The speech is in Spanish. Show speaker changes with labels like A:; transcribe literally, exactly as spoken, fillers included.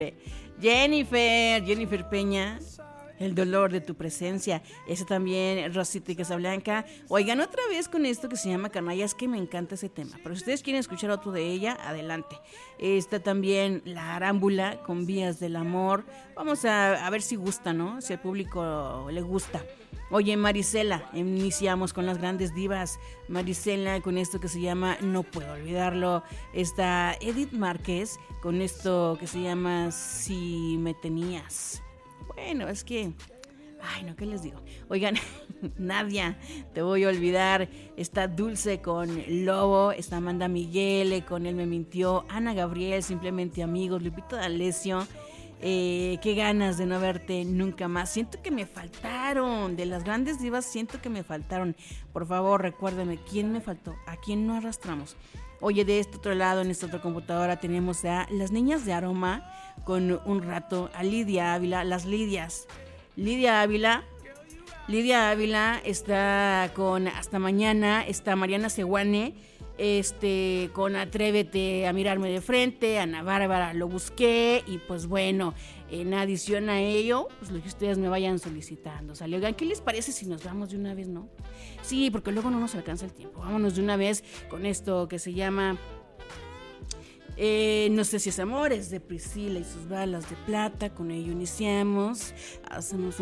A: Jennifer, Jennifer Peña, el dolor de tu presencia. Ese también, Rosita y Casablanca. Oigan, otra vez con esto que se llama Canalla, es que me encanta ese tema. Pero si ustedes quieren escuchar otro de ella, adelante. Está también La Arámbula con Vías del Amor. Vamos a, a ver si gusta, ¿no? Si al público le gusta. Oye, Marisela, iniciamos con las grandes divas. Marisela con esto que se llama No Puedo Olvidarlo. Está Edith Márquez con esto que se llama Si Me Tenías. Bueno, es que... Ay, no, ¿qué les digo? Oigan, Nadia, Te Voy a Olvidar. Está Dulce con Lobo. Está Amanda Miguel con Él Me Mintió. Ana Gabriel, Simplemente Amigos. Lupita D'Alessio. Eh, qué ganas de no verte nunca más. Siento que me faltaron. De las grandes divas, siento que me faltaron. Por favor, recuérdame, ¿quién me faltó? ¿A quién no arrastramos? Oye, de este otro lado, en esta otra computadora, tenemos a Las Niñas de Aroma con Un Rato, a Lidia Ávila, las Lidias. Lidia Ávila, Lidia Ávila está con Hasta Mañana, está Mariana Seguane, este, con Atrévete a Mirarme de Frente, Ana Bárbara Lo Busqué, y pues bueno, en adición a ello, pues lo que ustedes me vayan solicitando, ¿sale? Oigan, ¿qué les parece si nos vamos de una vez, no? Sí, porque luego no nos alcanza el tiempo. Vámonos de una vez con esto que se llama eh, No sé si es amor, es de Priscila y sus balas de plata. Con ello iniciamos, hacemos un